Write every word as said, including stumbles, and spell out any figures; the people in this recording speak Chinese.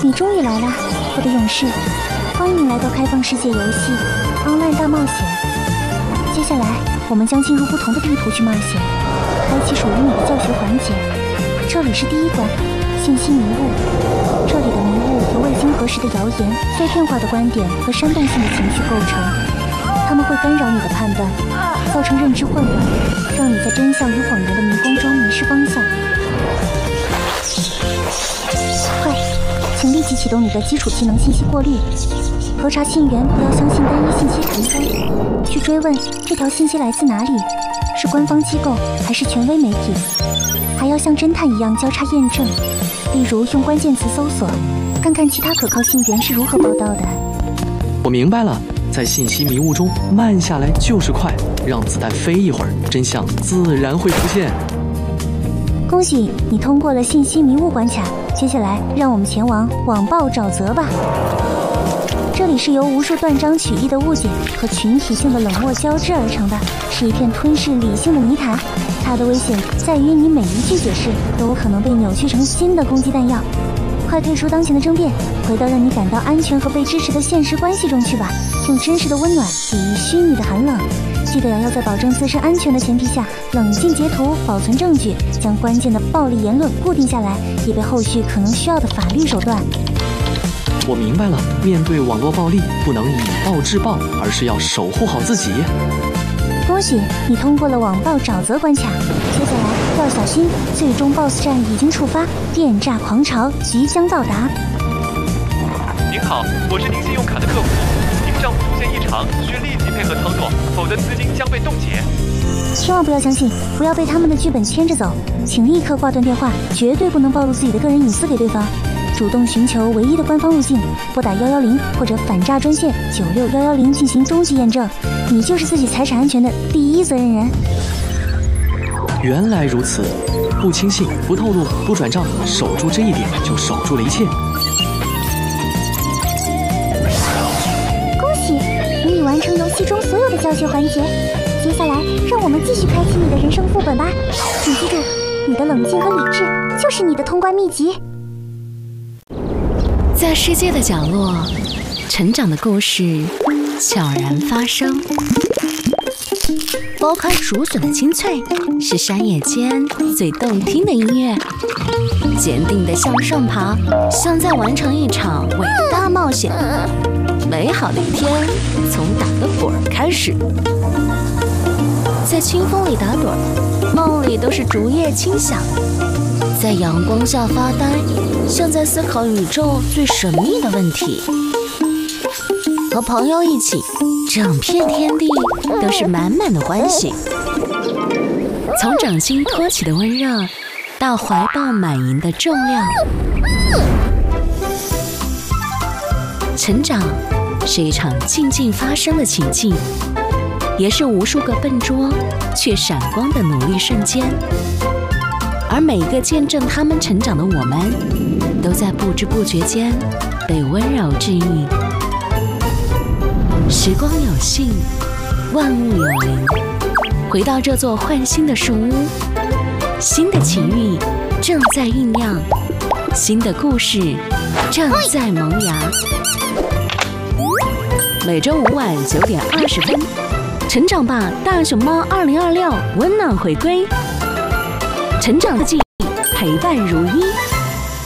你终于来啦，我的勇士！欢迎来到开放世界游戏 Online 大冒险。接下来，我们将进入不同的地图去冒险，开启属于你的教学环节。这里是第一关，信息迷雾。这里的迷雾由未经核实的谣言、碎片化的观点和煽动性的情绪构成，它们会干扰你的判断，造成认知混乱，让你在真相与谎言的迷宫中迷失方向。快，请立即启动你的基础技能信息过滤，核查信源，不要相信单一信息传播，去追问这条信息来自哪里，是官方机构还是权威媒体，还要像侦探一样交叉验证，例如用关键词搜索，看看其他可靠信源是如何报道的。 我明白了，在信息迷雾中慢下来就是快，让子弹飞一会儿，真相自然会出现。 恭喜你通过了信息迷雾关卡，接下来让我们前往网暴沼泽吧。这里是由无数断章取义的误解和群体性的冷漠交织而成的，是一片吞噬理性的泥潭。它的危险在于你每一句解释都有可能被扭曲成新的攻击弹药。快退出当前的争辩，回到让你感到安全和被支持的现实关系中去吧，用真实的温暖抵御虚拟的寒冷。记得要在保证自身安全的前提下，冷静截图，保存证据，将关键的暴力言论固定下来，以备后续可能需要的法律手段。 我明白了，面对网络暴力，不能以暴制暴，而是要守护好自己。 恭喜你通过了网暴沼泽关卡，接下来要小心，最终 B O S S 战已经触发，电诈狂潮即将到达。 您好，我是您信用卡的客服，您账户出现异常，需立即配合操作，否则资金将被冻结。 千万不要相信，不要被他们的剧本牵着走，请立刻挂断电话，绝对不能暴露自己的个人隐私给对方。主动寻求唯一的官方路径，拨打一一零或者反诈专线九六一一零进行终极验证，你就是自己财产安全的第一责任人。 原来如此，不轻信，不透露，不转账，守住这一点就守住了一切。 恭喜，你已完成游戏中所有的教学环节，接下来让我们继续开启你的人生副本吧。请记住，你的冷静和理智就是你的通关秘籍。 在世界的角落，成长的故事悄然发生。剥开竹笋的清脆，是山野间最动听的音乐。坚定地向上爬，像在完成一场伟大冒险。美好的一天从打个盹儿开始，在清风里打盹儿，梦里都是竹叶轻响。在阳光下发呆，像在思考宇宙最神秘的问题。和朋友一起，整片天地都是满满的欢喜。从掌心托起的温热，到怀抱满盈的重量。成长是一场静静发生的奇迹，也是无数个笨拙却闪光的努力瞬间。而每一个见证他们成长的我们，都在不知不觉间被温柔治愈。时光有信，万物有灵。回到这座焕新的树屋，新的情谊正在酝酿，新的故事正在萌芽。每周五晚九点二十分，成长吧大熊猫二零二六温暖回归。成长的记忆，陪伴如一。